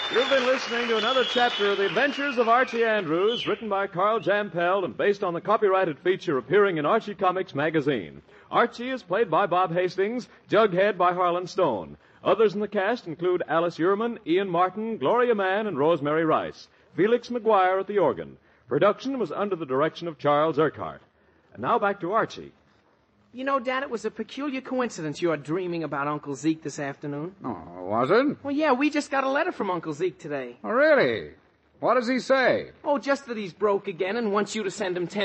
You've been listening to another chapter of The Adventures of Archie Andrews, written by Carl Jampel and based on the copyrighted feature appearing in Archie Comics magazine. Archie is played by Bob Hastings, Jughead by Harlan Stone. Others in the cast include Alice Uhrman, Ian Martin, Gloria Mann, and Rosemary Rice. Felix McGuire at the organ. Production was under the direction of Charles Urquhart. And now back to Archie. You know, Dad, it was a peculiar coincidence you're dreaming about Uncle Zeke this afternoon. Oh, was it? Well, yeah, we just got a letter from Uncle Zeke today. Oh, really? What does he say? Oh, just that he's broke again and wants you to send him 10